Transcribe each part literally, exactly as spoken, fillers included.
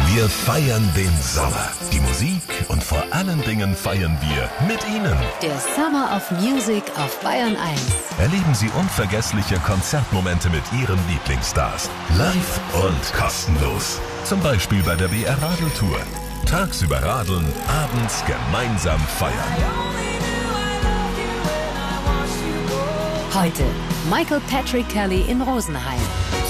Wir feiern den Sommer, die Musik und vor allen Dingen feiern wir mit Ihnen. Der Summer of Music auf Bayern eins. Erleben Sie unvergessliche Konzertmomente mit Ihren Lieblingsstars. Live und kostenlos. Zum Beispiel bei der B R Radeltour. Tagsüber radeln, abends gemeinsam feiern. Heute Michael Patrick Kelly in Rosenheim.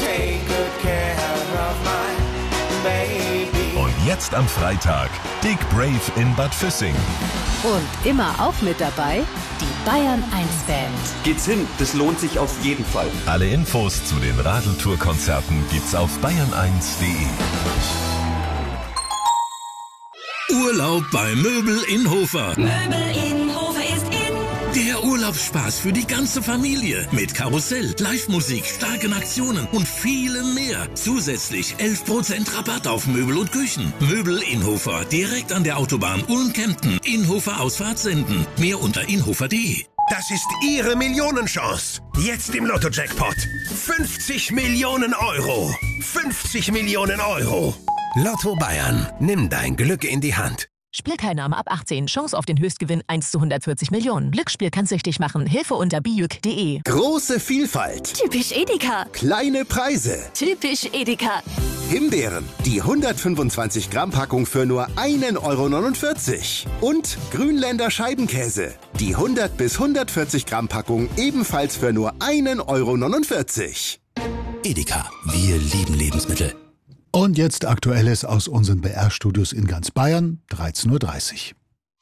Und jetzt am Freitag Dick Brave in Bad Füssing. Und immer auch mit dabei die Bayern eins Band. Geht's hin, das lohnt sich auf jeden Fall. Alle Infos zu den Radeltour-Konzerten gibt's auf bayern eins punkt de. Urlaub bei Möbel in Hofer. Möbel in Hofer ist in. Der Urlaubsspaß für die ganze Familie. Mit Karussell, Live-Musik, starken Aktionen und vielem mehr. Zusätzlich elf Prozent Rabatt auf Möbel und Küchen. Möbel in Hofer, direkt an der Autobahn Ulm-Kempten. Inhofer Ausfahrt senden. Mehr unter inhofer punkt de. Das ist Ihre Millionenchance. Jetzt im Lotto-Jackpot. fünfzig Millionen Euro. fünfzig Millionen Euro. Lotto Bayern. Nimm dein Glück in die Hand. Spielteilnahme ab achtzehn. Chance auf den Höchstgewinn eins zu hundertvierzig Millionen. Glücksspiel kann süchtig machen. Hilfe unter bijuk punkt de. Große Vielfalt. Typisch Edeka. Kleine Preise. Typisch Edeka. Himbeeren. Die hundertfünfundzwanzig Gramm Packung für nur ein Euro neunundvierzig. Und Grünländer Scheibenkäse. Die hundert bis hundertvierzig Gramm Packung ebenfalls für nur ein Euro neunundvierzig. Edeka. Wir lieben Lebensmittel. Und jetzt Aktuelles aus unseren B R-Studios in ganz Bayern, dreizehn Uhr dreißig.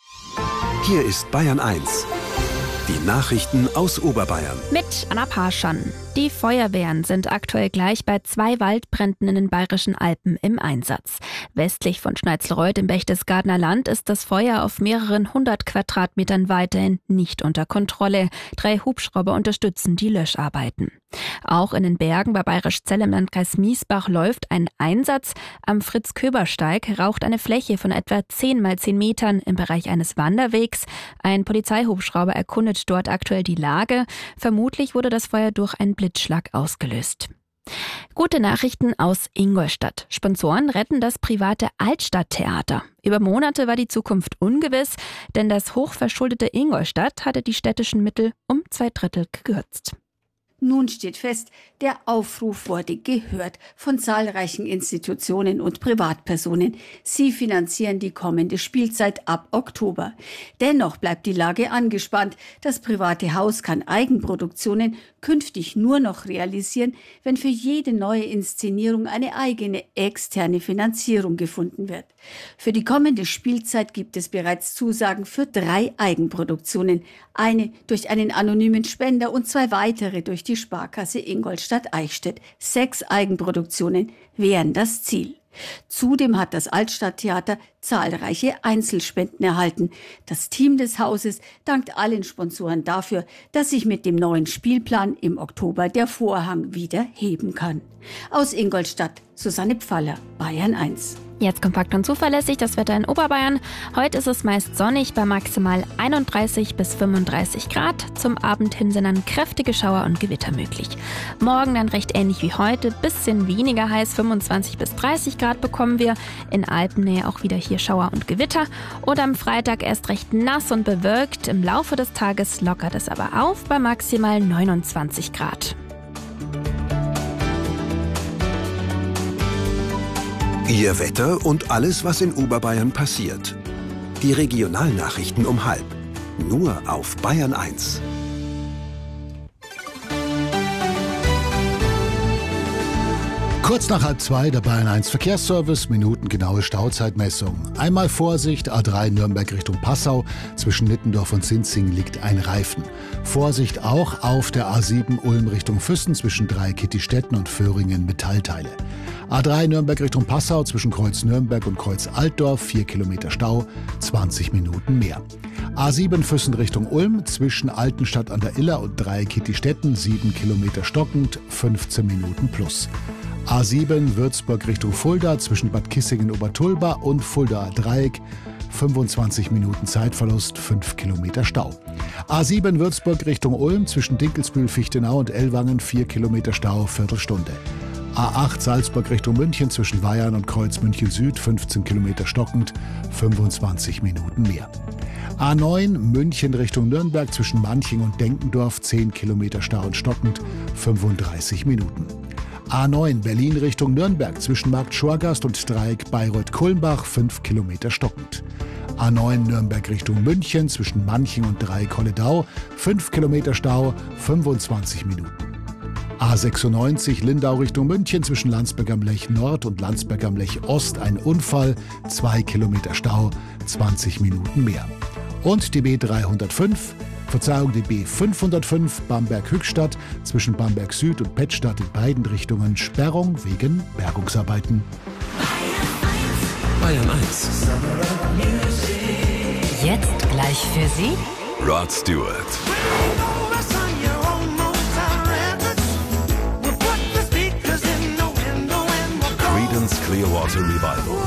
Hier ist Bayern eins. Die Nachrichten aus Oberbayern. Mit Anna Parschan. Die Feuerwehren sind aktuell gleich bei zwei Waldbränden in den Bayerischen Alpen im Einsatz. Westlich von Schneizelreuth im Berchtesgadener Land ist das Feuer auf mehreren hundert Quadratmetern weiterhin nicht unter Kontrolle. Drei Hubschrauber unterstützen die Löscharbeiten. Auch in den Bergen bei Bayerischzell im Landkreis Miesbach läuft ein Einsatz. Am Fritz-Köber-Steig raucht eine Fläche von etwa zehn mal zehn Metern im Bereich eines Wanderwegs. Ein Polizeihubschrauber erkundet dort aktuell die Lage. Vermutlich wurde das Feuer durch einen Blitzschlag ausgelöst. Gute Nachrichten aus Ingolstadt. Sponsoren retten das private Altstadttheater. Über Monate war die Zukunft ungewiss, denn das hochverschuldete Ingolstadt hatte die städtischen Mittel um zwei Drittel gekürzt. Nun steht fest, der Aufruf wurde gehört von zahlreichen Institutionen und Privatpersonen. Sie finanzieren die kommende Spielzeit ab Oktober. Dennoch bleibt die Lage angespannt. Das private Haus kann Eigenproduktionen künftig nur noch realisieren, wenn für jede neue Inszenierung eine eigene externe Finanzierung gefunden wird. Für die kommende Spielzeit gibt es bereits Zusagen für drei Eigenproduktionen. Eine durch einen anonymen Spender und zwei weitere durch die Sparkasse Ingolstadt-Eichstätt. Sechs Eigenproduktionen wären das Ziel. Zudem hat das Altstadttheater zahlreiche Einzelspenden erhalten. Das Team des Hauses dankt allen Sponsoren dafür, dass sich mit dem neuen Spielplan im Oktober der Vorhang wieder heben kann. Aus Ingolstadt, Susanne Pfaller, Bayern eins. Jetzt kompakt und zuverlässig das Wetter in Oberbayern. Heute ist es meist sonnig bei maximal einunddreißig bis fünfunddreißig Grad. Zum Abend hin sind dann kräftige Schauer und Gewitter möglich. Morgen dann recht ähnlich wie heute, bisschen weniger heiß, fünfundzwanzig bis dreißig Grad bekommen wir. In Alpennähe auch wieder hier Schauer und Gewitter. Oder am Freitag erst recht nass und bewölkt. Im Laufe des Tages lockert es aber auf bei maximal neunundzwanzig Grad. Ihr Wetter und alles, was in Oberbayern passiert. Die Regionalnachrichten um halb. Nur auf Bayern eins. Kurz nach halb zwei der Bayern eins Verkehrsservice, minutengenaue Stauzeitmessung. Einmal Vorsicht, A drei Nürnberg Richtung Passau, zwischen Nittendorf und Sinzing liegt ein Reifen. Vorsicht auch auf der A sieben Ulm Richtung Füssen, zwischen Dreieckittistetten und Föhringen Metallteile. A drei Nürnberg Richtung Passau, zwischen Kreuz Nürnberg und Kreuz Altdorf, vier Kilometer Stau, zwanzig Minuten mehr. A sieben Füssen Richtung Ulm, zwischen Altenstadt an der Iller und Dreieckittistetten, sieben Kilometer stockend, fünfzehn Minuten plus. A sieben Würzburg Richtung Fulda, zwischen Bad Kissingen-Obertulba und Fuldaer Dreieck, fünfundzwanzig Minuten Zeitverlust, fünf Kilometer Stau. A sieben Würzburg Richtung Ulm, zwischen Dinkelsbühl, Fichtenau und Ellwangen, vier Kilometer Stau, Viertelstunde. A acht Salzburg Richtung München zwischen Weyern und Kreuz München Süd, fünfzehn Kilometer stockend, fünfundzwanzig Minuten mehr. A neun München Richtung Nürnberg zwischen Manching und Denkendorf, zehn Kilometer Stau und stockend, fünfunddreißig Minuten. A neun Berlin Richtung Nürnberg zwischen Markt Schorgast und Dreieck Bayreuth-Kulmbach, fünf Kilometer stockend. A neun Nürnberg Richtung München zwischen Manching und Dreieck Holledau, fünf Kilometer Stau, fünfundzwanzig Minuten. A sechsundneunzig Lindau Richtung München zwischen Landsberg am Lech Nord und Landsberg am Lech Ost ein Unfall, zwei Kilometer Stau, zwanzig Minuten mehr. Und die B dreihundertfünf, Verzeihung, die B fünfhundertfünf Bamberg-Höchstadt zwischen Bamberg Süd und Pettstadt in beiden Richtungen Sperrung wegen Bergungsarbeiten. Bayern eins. Jetzt gleich für Sie Rod Stewart. Creedence Clearwater Revival.